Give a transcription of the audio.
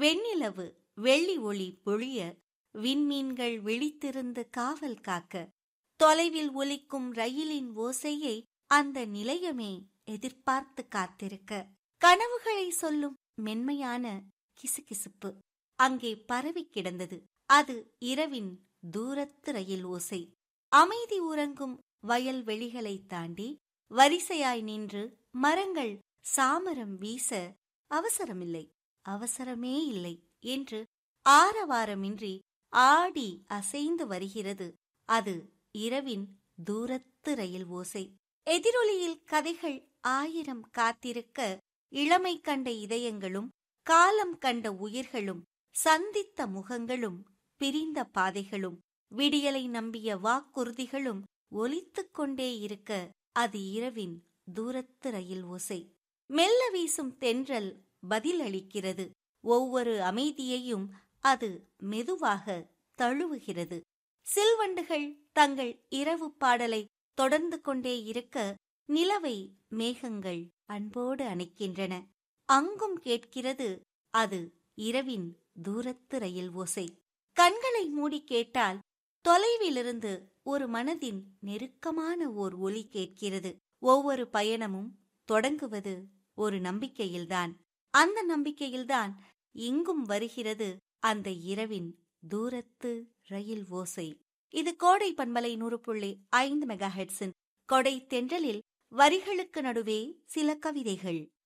வெண்ணிலவு வெள்ளி ஒளி பொழிய, விண்மீன்கள் விழித்திருந்து காவல் காக்க, தொலைவில் ஒலிக்கும் ரயிலின் ஓசையை அந்த நிலையமே எதிர்பார்த்து காத்திருக்க, கனவுகளை சொல்லும் மென்மையான கிசுகிசுப்பு அங்கே பரவி கிடந்தது. அது இரவின் தூரத்து ரயில் ஓசை. அமைதி உறங்கும் வயல்வெளிகளை தாண்டி வரிசையாய் நின்று மரங்கள் சாமரம் வீச, அவசரமில்லை, அவசரமே இல்லை என்று ஆரவாரமின்றி ஆடி அசைந்து வருகிறது. அது இரவின் தூரத்து ரயில் ஓசை. எதிரொலியில் கதைகள் 1000 காத்திருக்க, இளமை கண்ட இதயங்களும் காலம் கண்ட உயிர்களும் சந்தித்த முகங்களும் பிரிந்த பாதைகளும் விடியலை நம்பிய வாக்குறுதிகளும் ஒலித்துக் கொண்டே இருக்க, அது இரவின் தூரத்து ரயில் ஓசை. மெல்ல வீசும் தென்றல் பதில் அளிக்கிறது. ஒவ்வொரு அமைதியையும் அது மெதுவாக தழுவுகிறது. சில்வண்டுகள் தங்கள் இரவு பாடலை தொடர்ந்து கொண்டே இருக்க, நிலவை மேகங்கள் அன்போடு அணைக்கின்றன. அங்கும் கேட்கிறது அது இரவின் தூரத்து ரயில் ஓசை. கண்களை மூடி கேட்டால் தொலைவிலிருந்து ஒரு மனதின் நெருக்கமான ஓர் ஒலி கேட்கிறது. ஒவ்வொரு பயணமும் தொடங்குவது ஒரு நம்பிக்கையில்தான். அந்த நம்பிக்கையில்தான் இங்கும் வருகிறது அந்த இரவின் தூரத்து ரயில் ஓசை. இது கோடை பண்பலை 100.5 மெகாஹெர்ட்ஸின் கொடை தென்றலில் வரிகளுக்கு நடுவே சில கவிதைகள்.